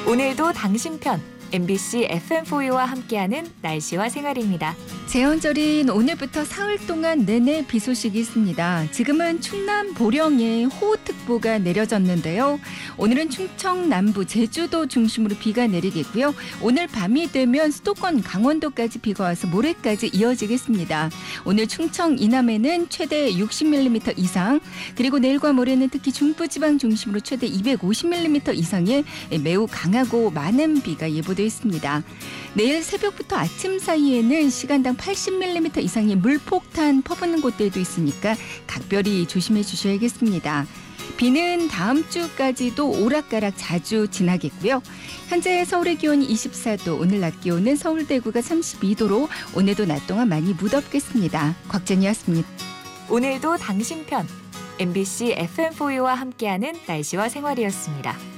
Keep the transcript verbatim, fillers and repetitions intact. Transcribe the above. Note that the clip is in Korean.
오늘도 당신 편 엠비씨 에프엠포유와 함께하는 날씨와 생활입니다. 제헌절인 오늘부터 사흘 동안 내내 비 소식이 있습니다. 지금은 충남 보령에 호우특보가 내려졌는데요. 오늘은 충청 남부 제주도 중심으로 비가 내리겠고요. 오늘 밤이 되면 수도권 강원도까지 비가 와서 모레까지 이어지겠습니다. 오늘 충청 이남에는 최대 육십 밀리미터 이상, 그리고 내일과 모레는 특히 중부지방 중심으로 최대 이백오십 밀리미터 이상의 매우 강하고 많은 비가 예보되어 있습니다. 내일 새벽부터 아침 사이에는 시간당 팔십 밀리미터 이상의 물폭탄 퍼붓는 곳들도 있으니까 각별히 조심해 주셔야겠습니다. 비는 다음 주까지도 오락가락 자주 지나겠고요. 현재 서울의 기온이 이십사 도, 오늘 낮 기온은 서울 대구가 삼십이 도로 오늘도 낮 동안 많이 무덥겠습니다. 곽jen이었습니다. 오늘도 당신 편 엠비씨 에프엠포유와 함께하는 날씨와 생활이었습니다.